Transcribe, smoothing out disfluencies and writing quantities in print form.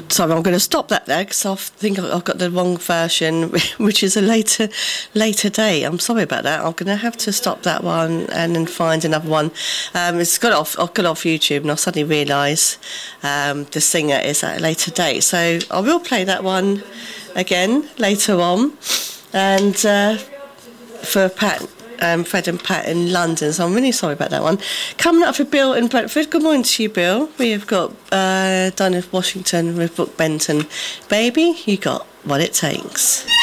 sorry, I'm going to stop that there because I think I've got the wrong version, which is a later date. I'm sorry about that. I'm going to have to stop that one and then find another one. It's got off YouTube, and I suddenly realise the singer is at a later date. So I will play that one again later on, and for Fred and Pat in London, so I'm really sorry about that one. Coming up for Bill in Brentford. Good morning to you, Bill. We have got Dinah Washington with Brooke Benton. Baby, you got what it takes.